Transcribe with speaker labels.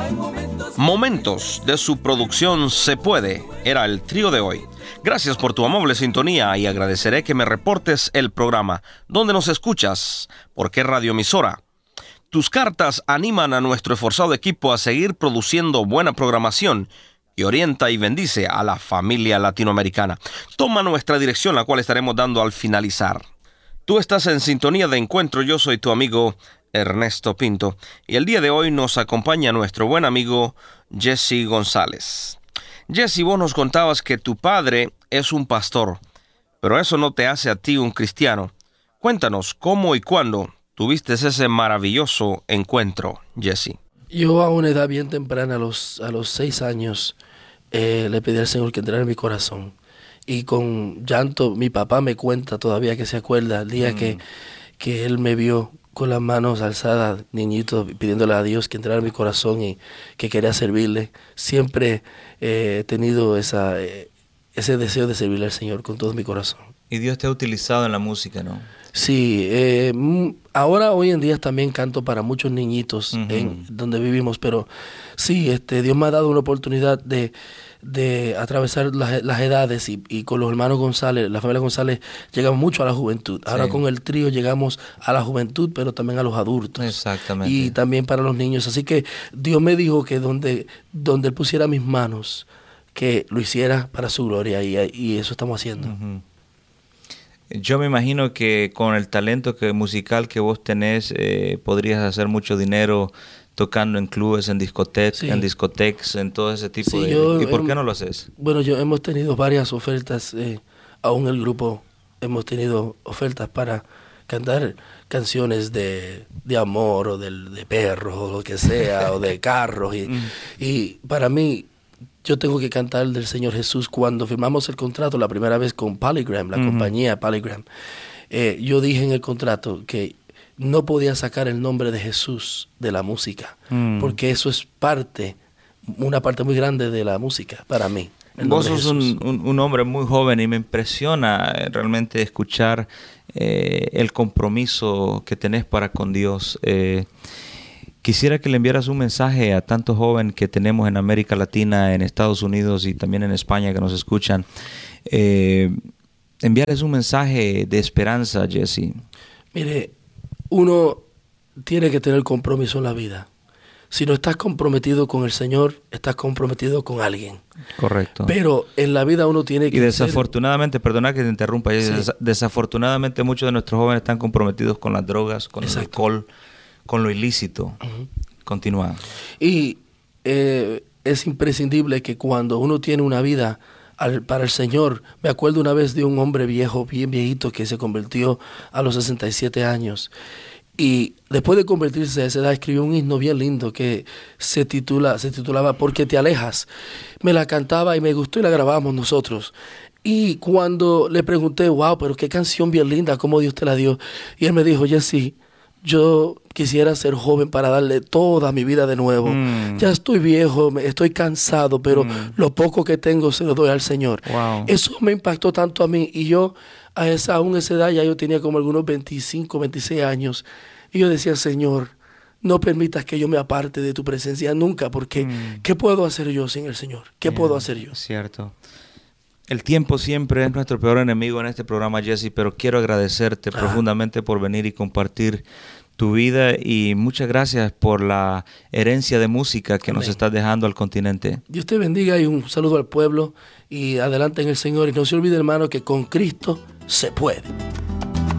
Speaker 1: Momentos de su producción Se Puede era el trío de hoy. Gracias por tu amable sintonía y agradeceré que me reportes el programa. ¿Dónde nos escuchas? ¿Por qué radioemisora? Tus cartas animan a nuestro esforzado equipo a seguir produciendo buena programación y orienta y bendice a la familia latinoamericana. Toma nuestra dirección, la cual estaremos dando al finalizar. Tú estás en sintonía de encuentro. Yo soy tu amigo Ernesto Pinto y el día de hoy nos acompaña nuestro buen amigo Jesse González. Jesse, vos nos contabas que tu padre es un pastor, pero eso no te hace a ti un cristiano. Cuéntanos cómo y cuándo tuviste ese maravilloso encuentro, Jesse.
Speaker 2: Yo a una edad bien temprana, a los 6 años, le pedí al Señor que entrara en mi corazón. Y con llanto, mi papá me cuenta todavía que se acuerda el día que él me vio con las manos alzadas, niñito, pidiéndole a Dios que entrara en mi corazón y que quería servirle. Siempre he tenido ese deseo de servirle al Señor con todo mi corazón.
Speaker 3: Y Dios te ha utilizado en la música, ¿no?
Speaker 2: Sí, ahora hoy en día también canto para muchos niñitos en donde vivimos, pero sí, Dios me ha dado una oportunidad de atravesar las edades y con los hermanos González, la familia González, llegamos mucho a la juventud. Ahora con el trío llegamos a la juventud, pero también a los adultos.
Speaker 3: Exactamente.
Speaker 2: Y también para los niños. Así que Dios me dijo que donde Él pusiera mis manos, que lo hiciera para su gloria, y eso estamos haciendo.
Speaker 3: Yo me imagino que con el talento musical que vos tenés, podrías hacer mucho dinero tocando en clubes, en discotecas, en todo ese tipo de... ¿Y por qué no lo haces?
Speaker 2: Bueno, hemos tenido varias ofertas, aún el grupo hemos tenido ofertas para cantar canciones de amor o de perros o lo que sea, o de carros. Y para mí, yo tengo que cantar del Señor Jesús. Cuando firmamos el contrato la primera vez con Polygram, la compañía Polygram, yo dije en el contrato que no podía sacar el nombre de Jesús de la música, porque eso es una parte muy grande de la música para mí.
Speaker 3: Vos sos un hombre muy joven y me impresiona realmente escuchar el compromiso que tenés para con Dios. Quisiera que le enviaras un mensaje a tantos jóvenes que tenemos en América Latina, en Estados Unidos y también en España que nos escuchan. Enviarles un mensaje de esperanza, Jesse.
Speaker 2: Mire, uno tiene que tener compromiso en la vida. Si no estás comprometido con el Señor, estás comprometido con alguien.
Speaker 3: Correcto.
Speaker 2: Pero en la vida uno tiene que...
Speaker 3: Y desafortunadamente, perdona que te interrumpa, desafortunadamente muchos de nuestros jóvenes están comprometidos con las drogas, con el alcohol, con lo ilícito. Continúa.
Speaker 2: Y es imprescindible que cuando uno tiene una vida para el Señor, me acuerdo una vez de un hombre viejo, bien viejito, que se convirtió a los 67 años. Y después de convertirse a esa edad, escribió un himno bien lindo que se titulaba ¿Por qué te alejas? Me la cantaba y me gustó y la grabamos nosotros. Y cuando le pregunté, wow, pero qué canción bien linda, cómo Dios te la dio. Y él me dijo, Jesse, yo quisiera ser joven para darle toda mi vida de nuevo. Ya estoy viejo, estoy cansado, pero lo poco que tengo se lo doy al Señor.
Speaker 3: Wow.
Speaker 2: Eso me impactó tanto a mí. Y yo, aún a esa edad, ya yo tenía como algunos 25, 26 años. Y yo decía, Señor, no permitas que yo me aparte de tu presencia nunca, porque ¿qué puedo hacer yo sin el Señor? ¿Qué puedo hacer yo?
Speaker 3: Cierto. El tiempo siempre es nuestro peor enemigo en este programa, Jesse, pero quiero agradecerte profundamente por venir y compartir tu vida y muchas gracias por la herencia de música que nos estás dejando al continente.
Speaker 2: Dios te bendiga y un saludo al pueblo y adelante en el Señor. Y no se olvide, hermano, que con Cristo se puede.